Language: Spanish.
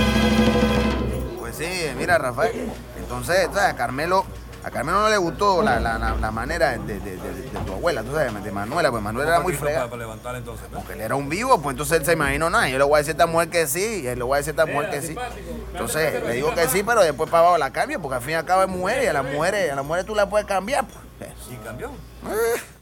Pues sí, mira, Rafael. Entonces, ¿sabes? A Carmelo no le gustó la manera de tu abuela, tú sabes, de Manuela, pues Manuela era muy fregada. Para levantar entonces. Porque él era un vivo, pues entonces él se imaginó nada. Yo le voy a decir a esta mujer que sí, y él le voy a decir a esta mujer que sí. Entonces le digo que sí, pero después para abajo la cambio, porque al fin y al cabo es mujer, y a las mujeres tú la puedes cambiar. Pues. ¿Y cambió?